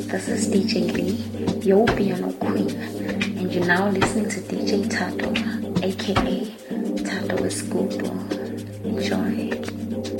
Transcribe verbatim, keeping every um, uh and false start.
This is D J Lee, your piano queen, and you're now listening to D J Tato, aka Tato Escudo. Enjoy.